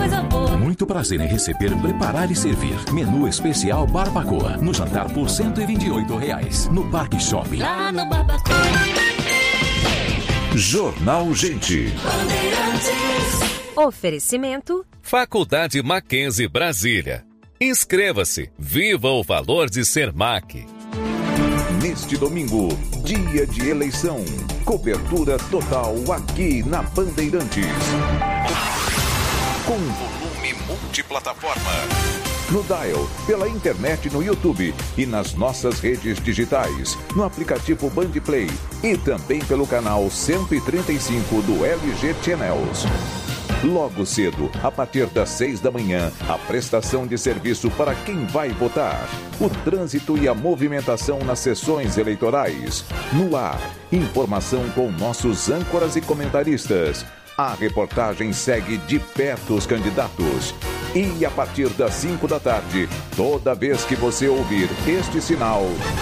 coisa boa. Muito prazer em receber, preparar e servir. Menu especial Barbacoa. No jantar por R$ 128. No Parque Shopping. Lá no Barbacoa. Jornal Gente. Oferecimento Faculdade Mackenzie Brasília. Inscreva-se. Viva o valor de ser MAC. Neste domingo, dia de eleição. Cobertura total aqui na Bandeirantes. Com volume multiplataforma. No Dial, pela internet no YouTube e nas nossas redes digitais, no aplicativo Bandplay e também pelo canal 135 do LG Channels. Logo cedo, a partir das 6 da manhã, a prestação de serviço para quem vai votar. O trânsito e a movimentação nas sessões eleitorais. No ar, informação com nossos âncoras e comentaristas. A reportagem segue de perto os candidatos. E a partir das 5 da tarde, toda vez que você ouvir este sinal,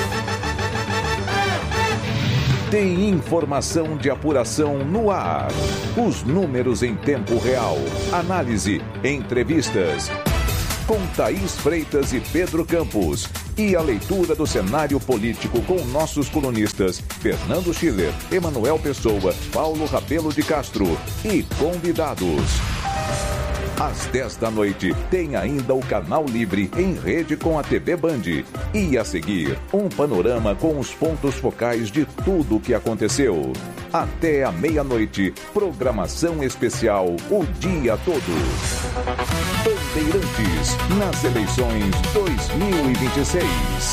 tem informação de apuração no ar. Os números em tempo real. Análise, entrevistas. Com Thaís Freitas e Pedro Campos. E a leitura do cenário político com nossos colunistas Fernando Schiller, Emanuel Pessoa, Paulo Rabelo de Castro e convidados. Às 10 da noite, tem ainda o Canal Livre em rede com a TV Band. E a seguir, um panorama com os pontos focais de tudo o que aconteceu. Até a meia-noite, programação especial o dia todo. Bandeirantes, nas eleições 2026.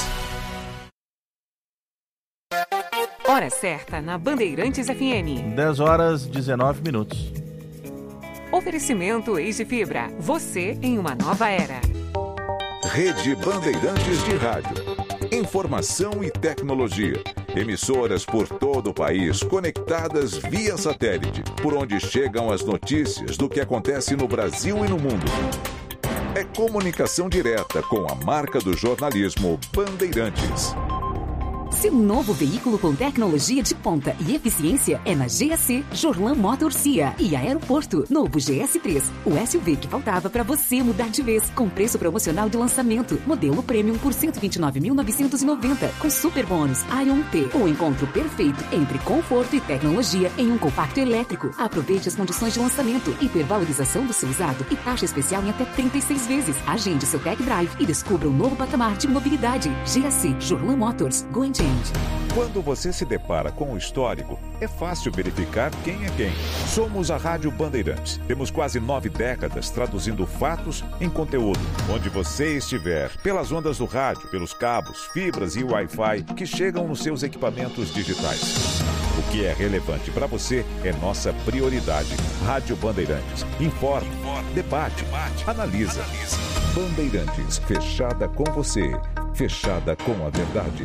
Hora certa na Bandeirantes FM. 10h19. Oferecimento Easy Fibra. Você em uma nova era. Rede Bandeirantes de Rádio. Informação e tecnologia. Emissoras por todo o país conectadas via satélite, por onde chegam as notícias do que acontece no Brasil e no mundo. É comunicação direta com a marca do jornalismo Bandeirantes. Seu novo veículo com tecnologia de ponta e eficiência é na GAC Jorlan Motor Cia e Aeroporto. Novo GS3, o SUV que faltava para você mudar de vez. Com preço promocional de lançamento. Modelo Premium por R$ 129.990, com super bônus Ion T. O encontro perfeito entre conforto e tecnologia em um compacto elétrico. Aproveite as condições de lançamento, hipervalorização do seu usado e taxa especial em até 36 vezes. Agende seu tech drive e descubra um novo patamar de mobilidade. GAC Jorlan Motors. Go and change. Quando você se depara com o histórico, é fácil verificar quem é quem. Somos a Rádio Bandeirantes. Temos quase 9 décadas traduzindo fatos em conteúdo. Onde você estiver, pelas ondas do rádio, pelos cabos, fibras e Wi-Fi que chegam nos seus equipamentos digitais. O que é relevante para você é nossa prioridade. Rádio Bandeirantes. Informa, debate, analisa. Bandeirantes, fechada com você, fechada com a verdade.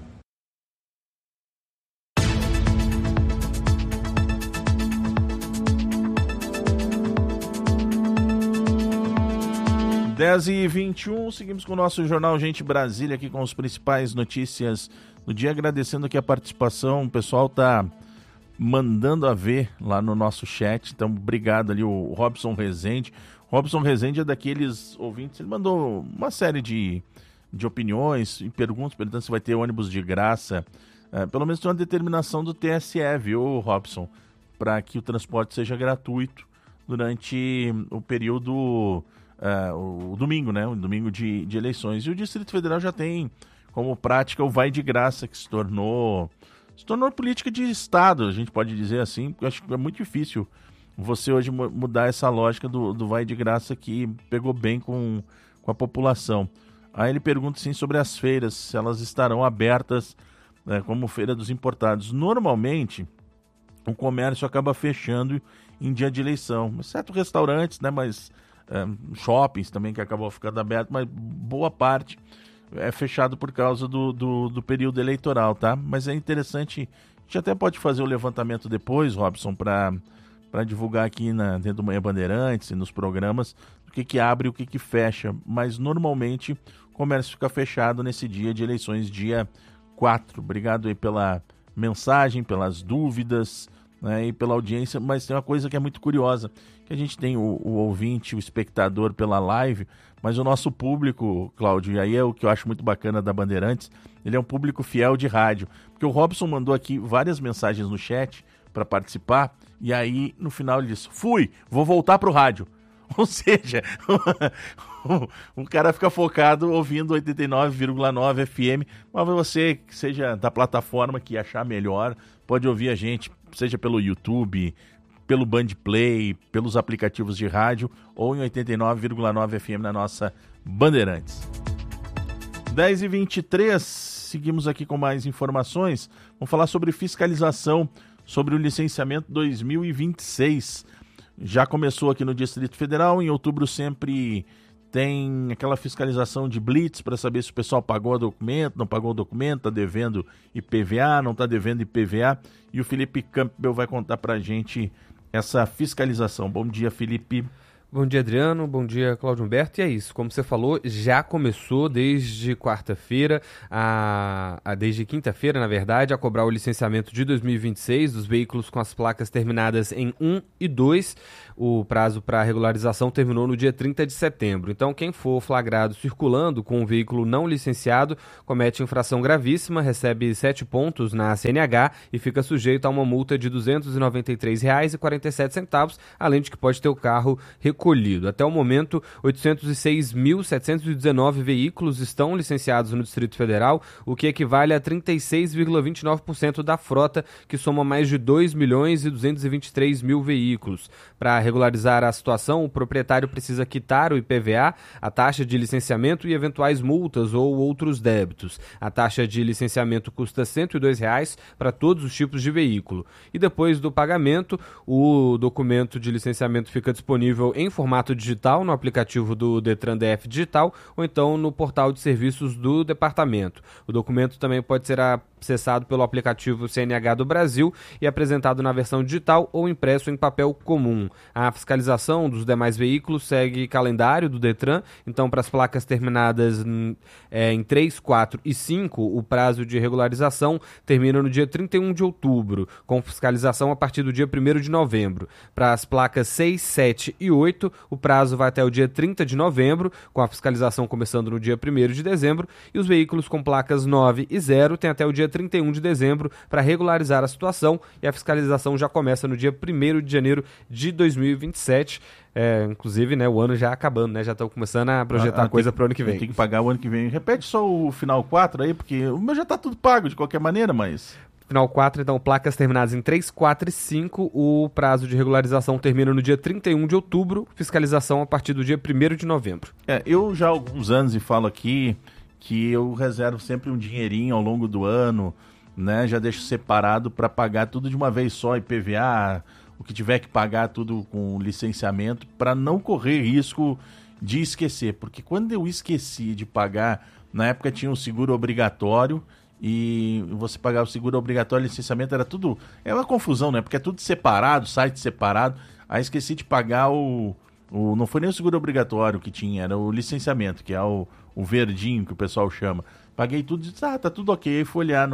Dez e 21, seguimos com o nosso Jornal Gente Brasília aqui com as principais notícias do dia, agradecendo aqui a participação, o pessoal tá mandando a ver lá no nosso chat, então obrigado ali o Robson Rezende. Robson Rezende é daqueles ouvintes, ele mandou uma série de opiniões e perguntas, perguntando se vai ter ônibus de graça, pelo menos tem uma determinação do TSE, viu, Robson, para que o transporte seja gratuito durante o período... o domingo, né? O domingo de eleições. E o Distrito Federal já tem como prática o vai de graça, que se tornou política de Estado, a gente pode dizer assim, porque eu acho que é muito difícil você hoje mudar essa lógica do vai de graça que pegou bem com a população. Aí ele pergunta sim sobre as feiras, se elas estarão abertas, como Feira dos Importados. Normalmente, o comércio acaba fechando em dia de eleição, exceto restaurantes, né? Mas shoppings também que acabam ficando abertos, mas boa parte é fechado por causa do período eleitoral, tá? Mas é interessante, a gente até pode fazer o levantamento depois, Robson, para divulgar aqui dentro do Manhã Bandeirantes e nos programas o que abre e o que fecha, mas normalmente o comércio fica fechado nesse dia de eleições, dia 4. Obrigado aí pela mensagem, pelas dúvidas, né, e pela audiência, mas tem uma coisa que é muito curiosa, que a gente tem o ouvinte, o espectador pela live, mas o nosso público, Cláudio, e aí é o que eu acho muito bacana da Bandeirantes, ele é um público fiel de rádio, porque o Robson mandou aqui várias mensagens no chat para participar, e aí no final ele disse, vou voltar pro rádio. Ou seja, o cara fica focado ouvindo 89,9 FM, mas você que seja da plataforma que achar melhor, pode ouvir a gente, seja pelo YouTube, pelo Bandplay, pelos aplicativos de rádio ou em 89,9 FM na nossa Bandeirantes. 10h23, seguimos aqui com mais informações. Vamos falar sobre fiscalização, sobre o licenciamento 2026. Já começou aqui no Distrito Federal, em outubro sempre tem aquela fiscalização de blitz para saber se o pessoal pagou o documento, não pagou o documento, está devendo IPVA, não está devendo IPVA, e o Felipe Campbell vai contar para a gente essa fiscalização. Bom dia, Felipe. Bom dia, Adriano. Bom dia, Cláudio Humberto. E é isso, como você falou, já começou desde quarta-feira, desde quinta-feira, na verdade, a cobrar o licenciamento de 2026 dos veículos com as placas terminadas em 1 e 2. O prazo para regularização terminou no dia 30 de setembro. Então, quem for flagrado circulando com um veículo não licenciado comete infração gravíssima, recebe 7 pontos na CNH e fica sujeito a uma multa de R$ 293,47, além de que pode ter o carro recolhido. Até o momento, 806.719 veículos estão licenciados no Distrito Federal, o que equivale a 36,29% da frota, que soma mais de 2.223.000 veículos. Para regularizar a situação, o proprietário precisa quitar o IPVA, a taxa de licenciamento e eventuais multas ou outros débitos. A taxa de licenciamento custa R$ 102 para todos os tipos de veículo. E depois do pagamento, o documento de licenciamento fica disponível em formato digital no aplicativo do Detran DF Digital ou então no portal de serviços do departamento. O documento também pode ser acessado pelo aplicativo CNH do Brasil e apresentado na versão digital ou impresso em papel comum. A fiscalização dos demais veículos segue calendário do Detran, então para as placas terminadas em 3, 4 e 5, o prazo de regularização termina no dia 31 de outubro, com fiscalização a partir do dia 1º de novembro. Para as placas 6, 7 e 8, o prazo vai até o dia 30 de novembro, com a fiscalização começando no dia 1º de dezembro, e os veículos com placas 9 e 0 têm até o dia 31 de dezembro para regularizar a situação, e a fiscalização já começa no dia 1º de janeiro de 2027. Inclusive, né, o ano já acabando, né? Já estão começando a projetar coisa para o ano que vem. Tem que pagar o ano que vem. Repete só o final 4 aí, porque o meu já está tudo pago de qualquer maneira, mas... Final 4, então, placas terminadas em 3, 4 e 5, o prazo de regularização termina no dia 31 de outubro, fiscalização a partir do dia 1º de novembro. Eu já há alguns anos e falo aqui que eu reservo sempre um dinheirinho ao longo do ano, né? Já deixo separado para pagar tudo de uma vez só, IPVA, o que tiver que pagar tudo com licenciamento, para não correr risco de esquecer, porque quando eu esqueci de pagar, na época tinha um seguro obrigatório, e você pagar o seguro obrigatório, licenciamento, era tudo... É uma confusão, né? Porque é tudo separado, site separado. Aí esqueci de pagar não foi nem o seguro obrigatório que tinha, era o licenciamento, que é o verdinho que o pessoal chama. Paguei tudo e disse, tá tudo ok. Aí fui olhar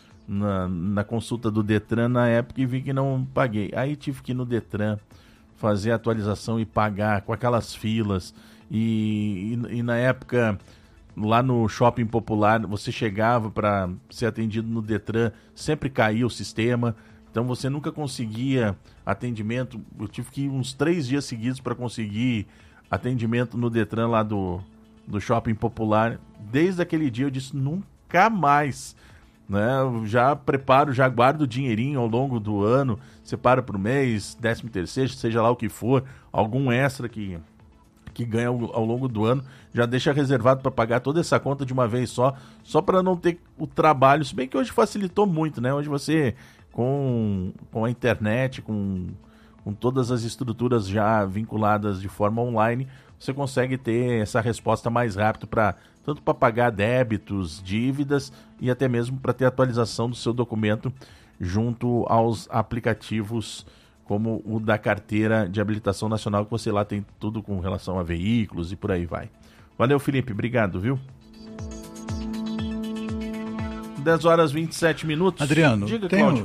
na consulta do Detran na época e vi que não paguei. Aí tive que ir no Detran fazer a atualização e pagar com aquelas filas. E na época... Lá no Shopping Popular, você chegava para ser atendido no Detran, sempre caía o sistema, então você nunca conseguia atendimento. Eu tive que ir uns 3 dias seguidos para conseguir atendimento no Detran lá do Shopping Popular. Desde aquele dia eu disse, nunca mais, né? Eu já preparo, já guardo o dinheirinho ao longo do ano, separo para o mês, 13º, seja lá o que for, algum extra que ganha ao longo do ano, já deixa reservado para pagar toda essa conta de uma vez só para não ter o trabalho, se bem que hoje facilitou muito, né? Hoje você, com a internet, com todas as estruturas já vinculadas de forma online, você consegue ter essa resposta mais rápido, tanto para pagar débitos, dívidas e até mesmo para ter atualização do seu documento junto aos aplicativos como o da carteira de habilitação nacional, que você lá tem tudo com relação a veículos e por aí vai. Valeu, Felipe, obrigado, viu? 10h27. Adriano, Diga, tem Cláudio.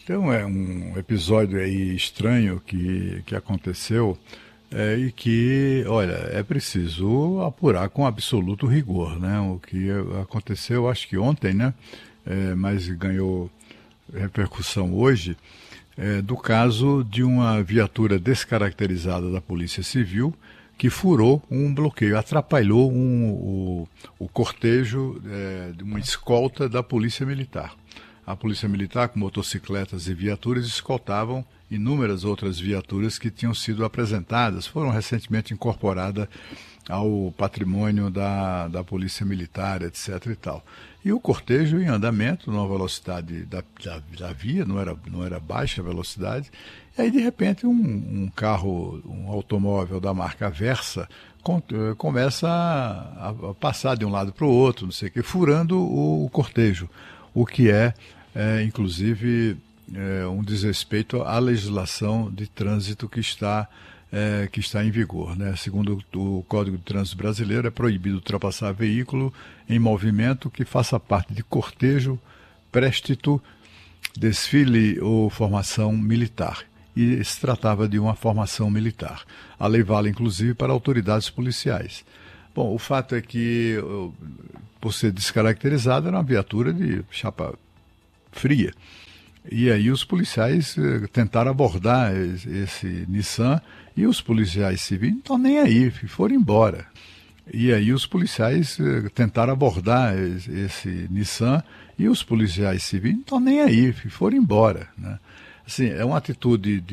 Então é um episódio aí estranho que aconteceu e que, olha, é preciso apurar com absoluto rigor, né? O que aconteceu, acho que ontem, né? Mas ganhou repercussão hoje, do caso de uma viatura descaracterizada da Polícia Civil que furou um bloqueio, atrapalhou o cortejo de uma escolta da Polícia Militar. A Polícia Militar, com motocicletas e viaturas, escoltavam inúmeras outras viaturas que tinham sido apresentadas, foram recentemente incorporadas ao patrimônio da Polícia Militar, etc. e tal. E o cortejo em andamento, numa velocidade da via, não era baixa velocidade, e aí de repente um carro, um automóvel da marca Versa, começa a passar de um lado para o outro, não sei o que, furando o cortejo, o que inclusive, um desrespeito à legislação de trânsito que está em vigor, né? Segundo o Código de Trânsito Brasileiro, é proibido ultrapassar veículo em movimento que faça parte de cortejo, préstito, desfile ou formação militar. E se tratava de uma formação militar. A lei vale, inclusive, para autoridades policiais. Bom, o fato é que, por ser descaracterizada, era uma viatura de chapa fria. E aí os policiais tentaram abordar esse Nissan e os policiais civis não estão nem aí, foram embora. E aí os policiais tentaram abordar esse Nissan e os policiais civis não estão nem aí, foram embora, né? Assim, é uma atitude